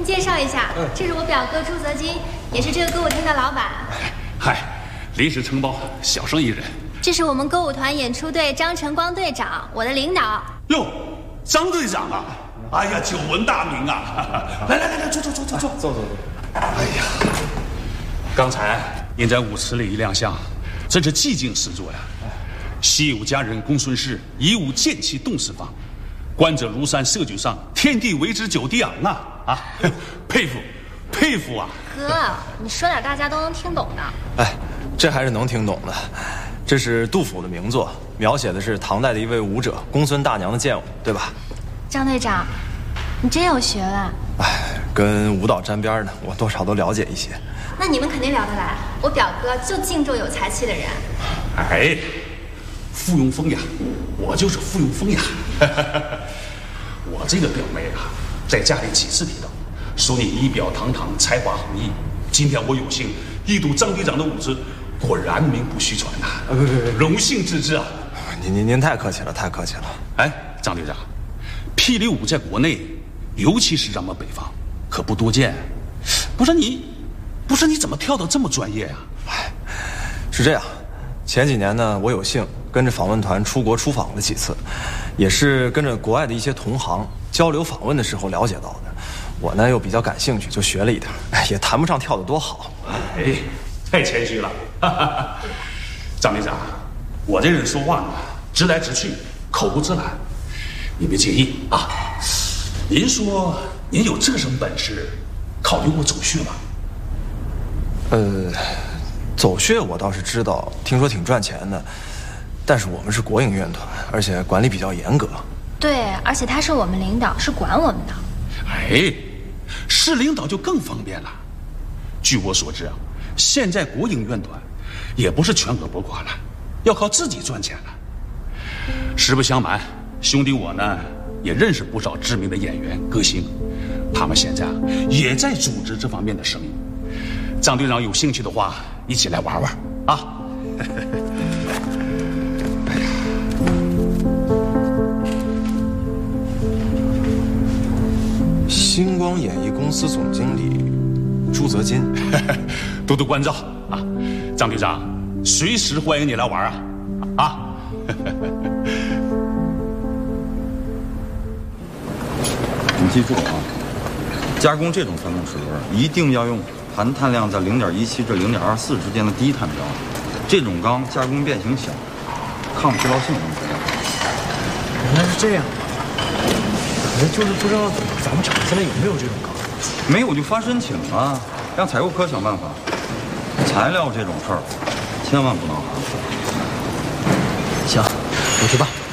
介绍一下，这是我表哥朱泽金，也是这个歌舞厅的老板。 嗨，临时承包，小生意人。 这是我们歌舞团演出队张晨光队长，我的领导。 哟，张队长啊！哎呀，久闻大名啊！来，坐。哎呀，刚才您在舞池里一亮相，真是技惊四座呀！习有佳人公孙氏，以武剑气动四方，观者如山社稷上，天地为之久地昂啊！啊，佩服啊！ 哥，你说点大家都能听懂的。 哎，这还是能听懂的。这是杜甫的名作，描写的是唐代的一位武者公孙大娘的剑舞，对吧？ 张队长，你真有学问。 哎，跟舞蹈沾边呢，我多少都了解一些。 那你们肯定聊得来。我表哥就敬重有才气的人。 哎，附庸风雅，我就是附庸风雅。我这个表妹啊，在家里几次提到，说你仪表堂堂，才华横溢。今天我有幸一睹张队长的舞姿，果然名不虚传呐！荣幸之至啊！ 您太客气了，太客气了。 哎，张队长，霹雳舞在国内，尤其是咱们北方，可不多见。不是你怎么跳得这么专业呀？ 哎，是这样，前几年呢，我有幸跟着访问团出国出访了几次，也是跟着国外的一些同行交流访问的时候了解到的。我呢又比较感兴趣，就学了一点，也谈不上跳得多好。 哎，太谦虚了。张队长，我这人说话呢，直来直去，口无遮拦，你别介意啊。您说您有这身本事，考虑过走穴吗？ 走穴我倒是知道，听说挺赚钱的，但是我们是国营乐团，而且管理比较严格。 对，而且他是我们领导，是管我们的。 哎，是领导就更方便了。据我所知啊，现在国营乐团也不是全额拨款了，要靠自己赚钱了。实不相瞒，兄弟我呢也认识不少知名的演员歌星，他们现在也在组织这方面的生意。张队长有兴趣的话，一起来玩玩啊！ 星光演艺公司总经理朱泽金， 多多关照啊！张队长，随时欢迎你来玩啊！啊！ 你记住啊，加工这种传动齿轮一定要用含碳量在0.17至0.24之间的低碳钢，这种钢加工变形小，抗疲劳性能不高。 原来是这样，可是就是不知道咱们厂现在有没有这种钢。 没有就发申请啊，让采购科想办法。材料这种事儿，千万不能含糊。 行，我去办。